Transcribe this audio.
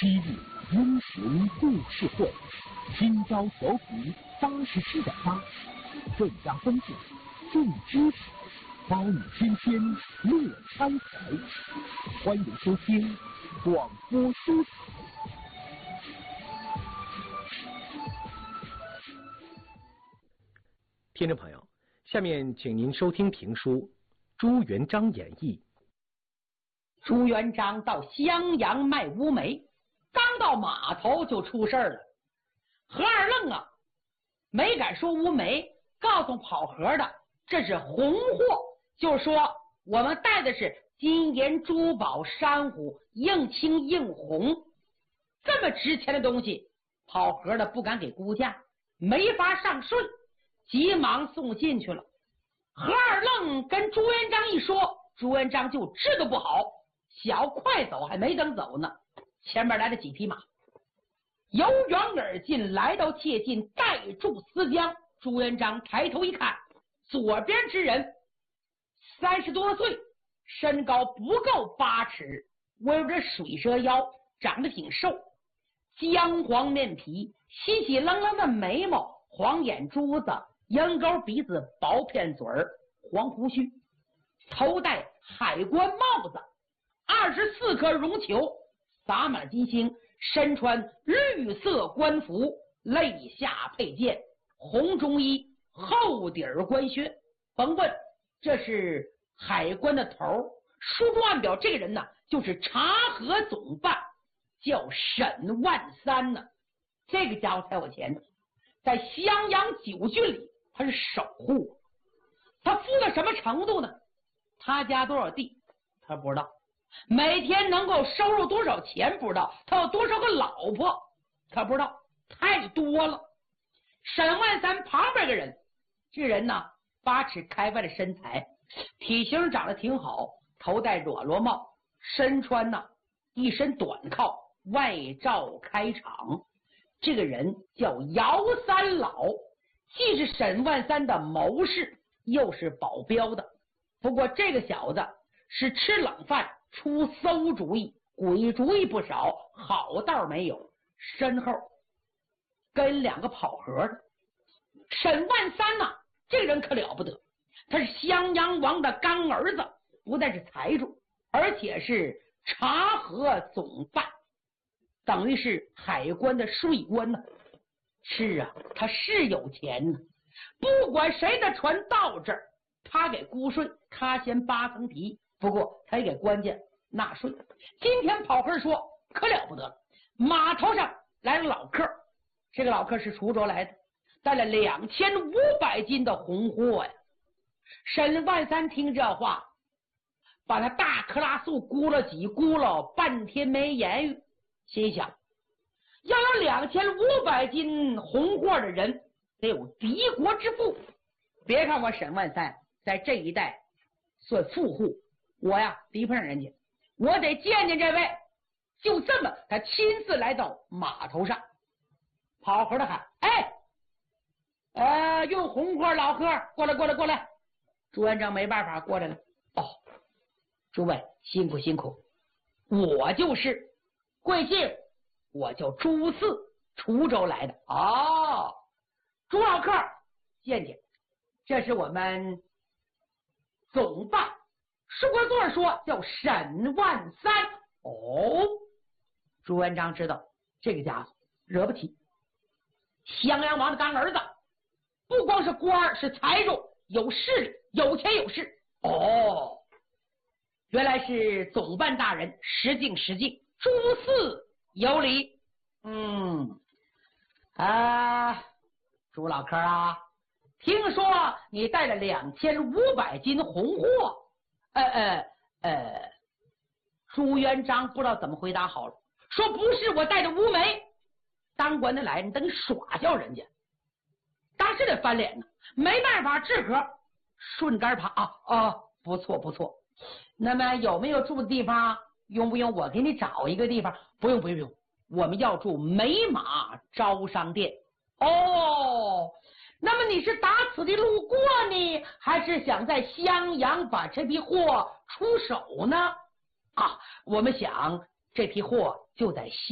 昔日英雄故事会，听招调频87.8，更加丰富，更知识，包你天天乐开怀。欢迎收听广播书场。 听众朋友，下面请您收听评书《朱元璋演义》。 朱元璋到襄阳卖乌梅，刚到码头就出事了。何二愣啊，没敢说乌梅，告诉跑河的这是红货，就是说我们带的是金银珠宝珊瑚，硬青硬红，这么值钱的东西，跑河的不敢给估价，没法上税，急忙送进去了。何二愣跟朱元璋一说，朱元璋就知道不好，小快走还没等走呢，前面来了几匹马，由远而近，来到切近，带住思江。朱元璋抬头一看，左边之人30多岁，身高不够8尺，围着水蛇腰，长得挺瘦，姜黄面皮，稀稀楞楞的眉毛，黄眼珠子，鹰钩鼻子，薄片嘴儿，黄胡须，头戴海关帽子，24颗绒球，撒满金星，身穿绿色官服，肋下佩剑，红中衣，厚底儿官靴。甭问，这是海关的头。书中暗表这个人呢，就是察河总办，叫沈万三呢。这个家伙才有钱，在襄阳9郡里他是守护。他富到什么程度呢？他家多少地他不知道，每天能够收入多少钱不知道，他有多少个老婆他不知道，太多了。沈万三旁边个人，这人呢8尺开外的身材，体型长得挺好，头戴软罗帽，身穿呢一身短靠，外罩开场。这个人叫姚三老，既是沈万三的谋士，又是保镖的。不过这个小子是吃冷饭，出馊主意，鬼主意不少，好道没有。身后跟2个跑河的。沈万三呐，这个人可了不得，他是襄阳王的干儿子，不但是财主，而且是察河总办，等于是海关的税官呢。是啊，他是有钱呢，不管谁的船到这儿，他给估税，他先8层皮，不过他也给官家纳税。今天跑河说可了不得了，码头上来了老客，这个老客是滁州来的，带了2500斤的红货呀。沈万三听这话，把他大克拉素估了半天没言语，心想要有2500斤红货的人，得有敌国之富。别看我沈万三在这一带算富户，我呀比不上人家，我得见见这位。就这么，他亲自来到码头上，跑河的喊：“哎，用红货老客，过来！”朱元璋没办法过来了。哦，诸位辛苦，我就是贵姓，我叫朱四，滁州来的。哦，朱老客见，这是我们总办，书国座说叫沈万三。哦，朱元璋知道这个家伙惹不起，襄阳王的干儿子，不光是官，是财主，有势力，有钱有势。哦，原来是总办大人，失敬，朱四有礼。朱老客啊，听说你带了2500斤红货。朱元璋不知道怎么回答好了，说不是我带的乌梅。当官的来，你等你耍笑人家，当时得翻脸呢，没办法治河，顺杆爬。不错。那么有没有住的地方？用不用我给你找一个地方？不用，我们要住美马招商店。哦，那么你是打此地路过呢，还是想在襄阳把这批货出手呢？我们想这批货就在